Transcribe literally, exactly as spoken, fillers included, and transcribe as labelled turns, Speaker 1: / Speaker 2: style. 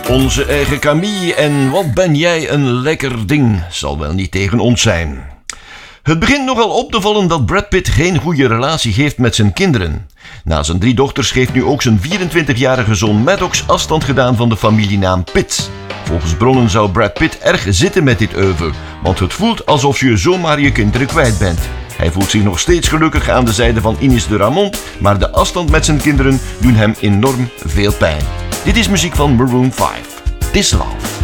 Speaker 1: Onze eigen Camille en wat ben jij een lekker ding, zal wel niet tegen ons zijn. Het begint nogal op te vallen dat Brad Pitt geen goede relatie heeft met zijn kinderen. Na zijn drie dochters heeft nu ook zijn vierentwintigjarige zoon Maddox afstand gedaan van de familienaam Pitt. Volgens bronnen zou Brad Pitt erg zitten met dit oeuvre, want het voelt alsof je zomaar je kinderen kwijt bent. Hij voelt zich nog steeds gelukkig aan de zijde van Ines de Ramont, maar de afstand met zijn kinderen doen hem enorm veel pijn. Dit is muziek van Maroon vijf. This Love.